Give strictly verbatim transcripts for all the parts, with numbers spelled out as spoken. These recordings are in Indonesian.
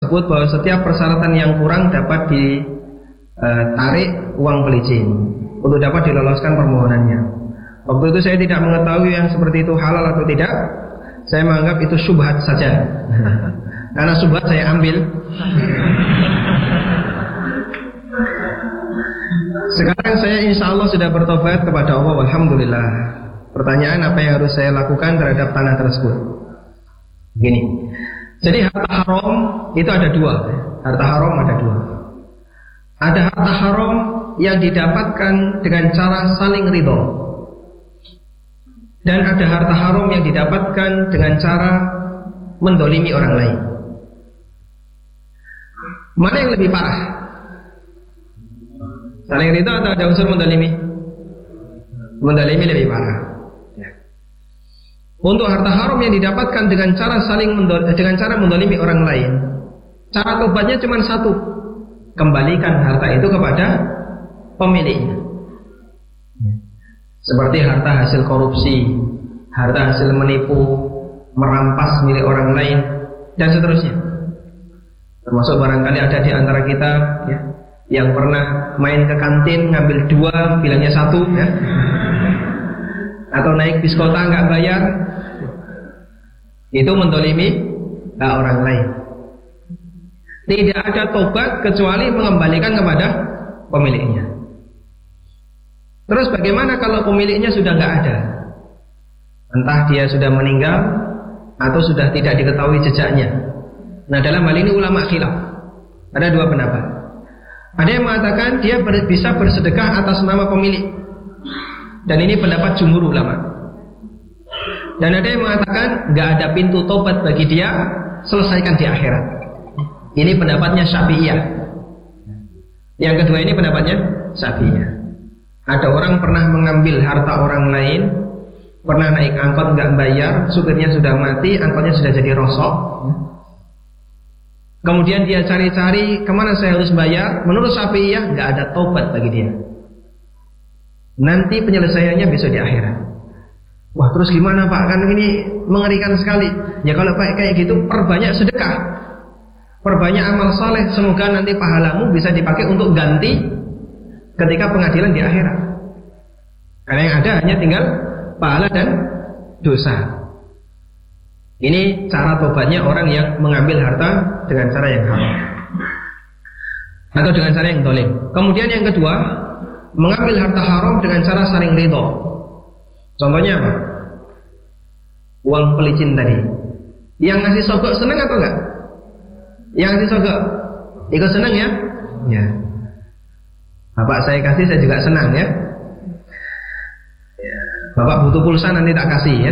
tersebut bahwa setiap persyaratan yang kurang dapat ditarik uang pelicin untuk dapat diloloskan permohonannya. Waktu itu saya tidak mengetahui yang seperti itu halal atau tidak. Saya menganggap itu syubhat saja. Karena syubhat saya ambil. Sekarang saya insya Allah sudah bertobat kepada Allah, alhamdulillah. Pertanyaan, apa yang harus saya lakukan terhadap tanah tersebut? Begini. Jadi harta haram itu ada dua. Harta haram ada dua. Ada harta haram yang didapatkan dengan cara saling ridho, dan ada harta haram yang didapatkan dengan cara mendolimi orang lain. Mana yang lebih parah? Saling ridho atau ada unsur mendolimi? Mendolimi lebih parah. Ya. Untuk harta haram yang didapatkan dengan cara saling mendol, dengan cara mendolimi orang lain, cara tobatnya cuma satu: kembalikan harta itu kepada pemiliknya. Seperti harta hasil korupsi, harta hasil menipu, merampas milik orang lain, dan seterusnya. Termasuk barangkali ada di antara kita ya, yang pernah main ke kantin ngambil dua, bilangnya satu ya. Atau naik bis kota nggak bayar. Itu mendolimi nah, orang lain. Tidak ada tobat kecuali mengembalikan kepada pemiliknya. Terus bagaimana kalau pemiliknya sudah nggak ada? Entah dia sudah meninggal atau sudah tidak diketahui jejaknya. Nah, dalam hal ini ulama khilaf. Ada dua pendapat. Ada yang mengatakan dia ber, bisa bersedekah atas nama pemilik, dan ini pendapat jumhur ulama. Dan ada yang mengatakan nggak ada pintu tobat bagi dia, selesaikan di akhirat. Ini pendapatnya Syafi'iyah. Yang kedua ini pendapatnya Syafi'iyah. Ada orang pernah mengambil harta orang lain, pernah naik angkot nggak bayar, supirnya sudah mati, angkotnya sudah jadi rosok. Kemudian dia cari-cari kemana saya harus bayar. Menurut Syafi'iyah nggak ada tobat bagi dia. Nanti penyelesaiannya besok di akhirat. Wah, terus gimana Pak? Kan ini mengerikan sekali. Ya kalau kayak gitu, perbanyak sedekah, perbanyak amal saleh. Semoga nanti pahalamu bisa dipakai untuk ganti ketika pengadilan di akhirat. Karena yang ada hanya tinggal pahala dan dosa. Ini cara tobatnya orang yang mengambil harta dengan cara yang haram atau dengan cara yang dolim. Kemudian yang kedua, mengambil harta haram dengan cara saling ridho. Contohnya apa? Uang pelicin tadi. Yang ngasih sogok senang atau enggak? Yang ngasih sogok ikut senang ya? Ya. Bapak saya kasih, saya juga senang ya. Bapak butuh pulsa, nanti tak kasih ya.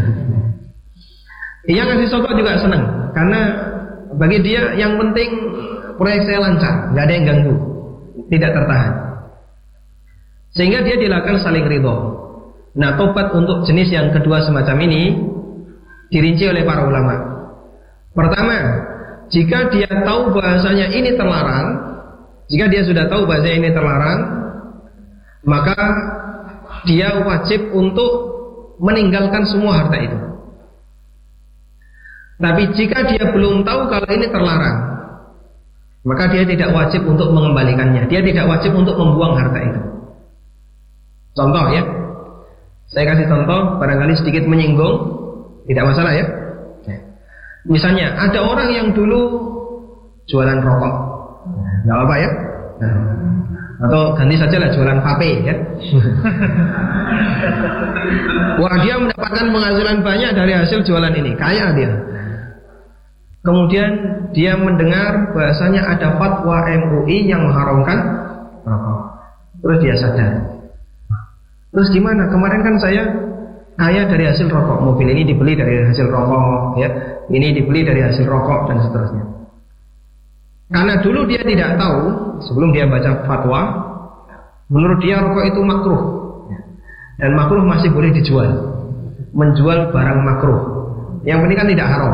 Yang ngasih sogok juga senang, karena bagi dia yang penting proyek saya lancar, nggak ada yang ganggu, tidak tertahan, sehingga dia dilakukan saling ridho. Nah, tobat untuk jenis yang kedua semacam ini dirinci oleh para ulama. Pertama, jika dia tahu bahasanya ini terlarang, jika dia sudah tahu bahasanya ini terlarang, maka dia wajib untuk meninggalkan semua harta itu. Tapi jika dia belum tahu kalau ini terlarang, maka dia tidak wajib untuk mengembalikannya. Dia tidak wajib untuk membuang harta itu. Contoh ya, saya kasih contoh barangkali sedikit menyinggung, tidak masalah ya. Misalnya ada orang yang dulu jualan rokok, nggak apa-apa ya. Atau ganti saja lah jualan vape ya. Wah, dia mendapatkan penghasilan banyak dari hasil jualan ini, kaya dia. Kemudian dia mendengar bahasanya ada fatwa M U I yang mengharamkan rokok. Terus dia sadar. Terus gimana? Kemarin kan saya kaya dari hasil rokok. Mobil ini dibeli dari hasil rokok, ya. Ini dibeli dari hasil rokok dan seterusnya. Karena dulu dia tidak tahu, sebelum dia baca fatwa, menurut dia rokok itu makruh. Dan makruh masih boleh dijual. Menjual barang makruh. Yang penting kan tidak haram.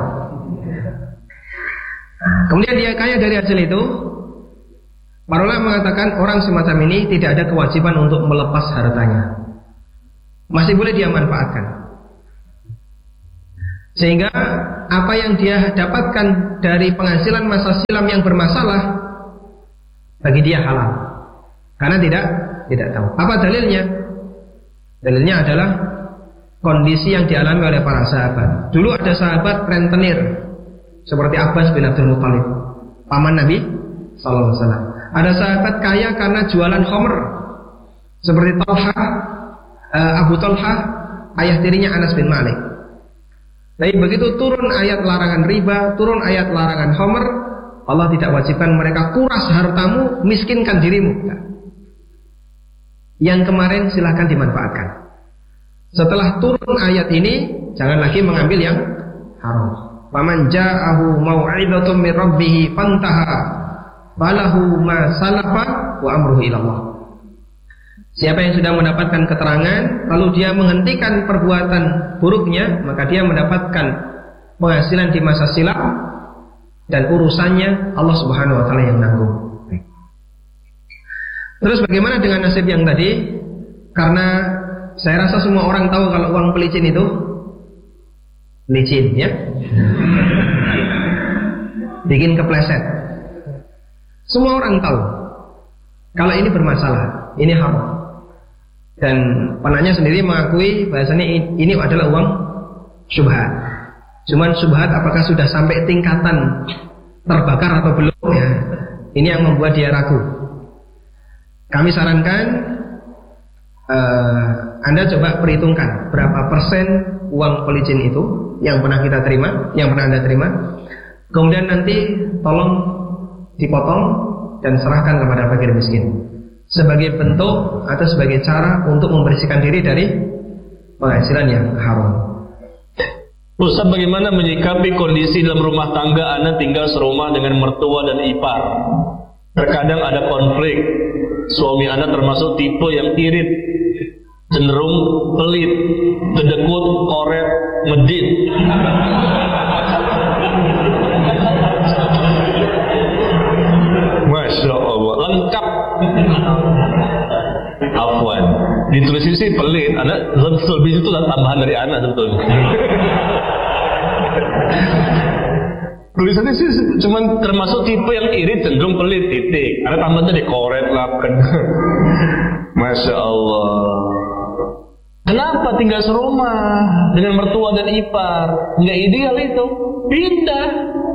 Kemudian dia kaya dari hasil itu. Para ulama mengatakan orang semacam ini tidak ada kewajiban untuk melepas hartanya. Masih boleh dia manfaatkan. Sehingga apa yang dia dapatkan dari penghasilan masa silam yang bermasalah bagi dia halal, karena tidak tidak tahu. Apa dalilnya? Dalilnya adalah kondisi yang dialami oleh para sahabat. Dulu ada sahabat rentenir seperti Abbas bin Abdul Muthalib, paman Nabi sallallahu alaihi wasallam. Ada sahabat kaya karena jualan khamr seperti Talha, Abu Talha, ayah tirinya Anas bin Malik. Tapi begitu turun ayat larangan riba, turun ayat larangan khamr, Allah tidak wajibkan mereka kuras hartamu, miskinkan dirimu. Nah, yang kemarin silahkan dimanfaatkan. Setelah turun ayat ini, jangan lagi mengambil yang haram. Faman ja'ahu mau'izatun min rabbih fantaha falahu ma salafa wa amruhu ila Allah. Siapa yang sudah mendapatkan keterangan lalu dia menghentikan perbuatan buruknya, maka dia mendapatkan penghasilan di masa silam dan urusannya Allah Subhanahu wa taala yang nanggung. Terus bagaimana dengan nasib yang tadi? Karena saya rasa semua orang tahu kalau uang pelicin itu licin, ya. Bikin kepleset. Semua orang tahu kalau ini bermasalah, ini haram. Dan penanya sendiri mengakui bahasanya ini adalah uang syubhat. Cuman syubhat apakah sudah sampai tingkatan terbakar atau belum, ya, ini yang membuat dia ragu. Kami sarankan uh, Anda coba perhitungkan berapa persen uang pelicin itu yang pernah kita terima, yang pernah Anda terima. Kemudian nanti tolong dipotong dan serahkan kepada fakir miskin sebagai bentuk atau sebagai cara untuk membersihkan diri dari penghasilan yang haram. Ustaz, bagaimana menyikapi kondisi dalam rumah tangga Anda tinggal serumah dengan mertua dan ipar? Terkadang ada konflik. Suami Anda termasuk tipe yang irit, cenderung pelit, kedekut, koret, medit. Masya Allah, lengkap. Afwan, ditulis sih pelit. Anak lebih itu tambahan dari anak sebetulnya. Tulisannya sih cuman termasuk tipe yang irit, cenderung pelit, titik. Ada tambahannya dikoret lah. Masya Allah. Kenapa tinggal serumah dengan mertua dan ipar? Nggak ideal itu. Pindah.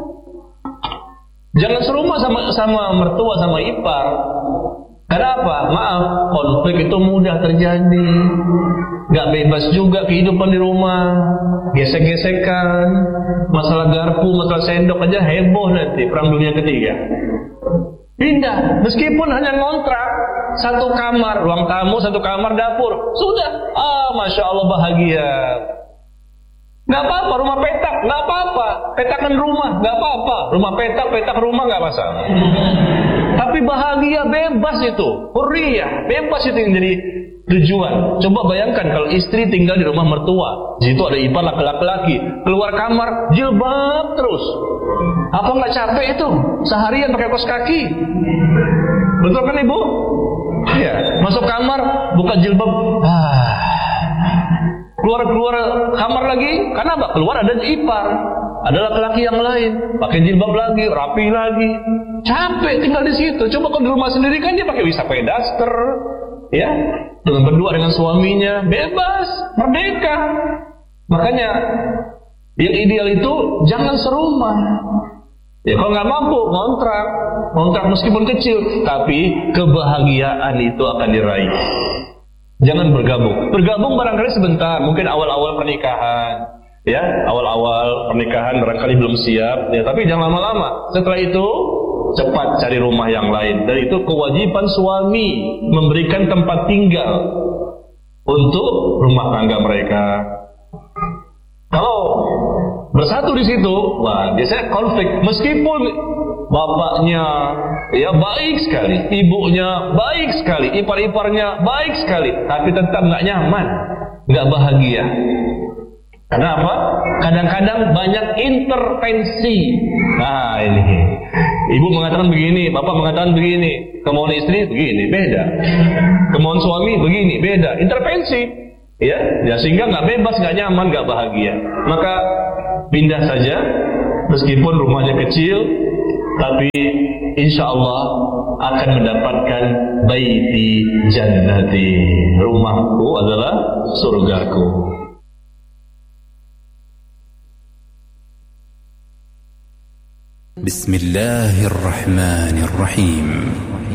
Jangan serumah sama sama mertua sama ipar. Kenapa? Maaf, konflik itu mudah terjadi. Gak bebas juga kehidupan di rumah. Gesek-gesekan, masalah garpu, masalah sendok aja heboh nanti perang dunia ketiga. Pindah, meskipun hanya ngontrak satu kamar, ruang tamu, satu kamar dapur, sudah. Ah, masya Allah bahagia. Gak apa-apa, rumah petak, gak apa-apa. Petakan rumah, gak apa-apa. Rumah petak, petak rumah gak masalah. Tapi bahagia, bebas itu. Hurriyah, bebas itu yang jadi tujuan. Coba bayangkan kalau istri tinggal di rumah mertua, di situ ada ipar laki-laki, keluar kamar jilbab terus. Apa nggak capek itu? Seharian pakai kaos kaki. Betul kan ibu? Iya. Masuk kamar, buka jilbab. Ah. Keluar-keluar kamar lagi, karena apa? Keluar ada ipar, ada laki-laki yang lain, pakai jilbab lagi, rapi lagi. Capek tinggal di situ. Coba kalau di rumah sendiri kan dia pakai bisa pakai daster, ya, dengan berdua dengan suaminya, bebas, merdeka. Makanya yang ideal itu jangan serumah. Ya kalau nggak mampu ngontrak, ngontrak meskipun kecil, tapi kebahagiaan itu akan diraih. Jangan bergabung. Bergabung barangkali sebentar, mungkin awal-awal pernikahan, ya, awal-awal pernikahan barangkali belum siap, ya, tapi jangan lama-lama. Setelah itu cepat cari rumah yang lain. Dan itu kewajiban suami memberikan tempat tinggal untuk rumah tangga mereka. Kalau bersatu di situ, wah, biasanya konflik. Meskipun bapaknya ya baik sekali, ibunya baik sekali, ipar-iparnya baik sekali, tapi tetap nggak nyaman, nggak bahagia. Kenapa? Kadang-kadang banyak intervensi. Nah ini, ibu mengatakan begini, bapak mengatakan begini, kemauan istri begini, beda. Kemauan suami begini, beda. Intervensi, ya, ya sehingga nggak bebas, nggak nyaman, nggak bahagia. Maka pindah saja, meskipun rumahnya kecil, tapi insya Allah akan mendapatkan baiti jannati, rumahku adalah surgaku. Bismillahirrahmanirrahim.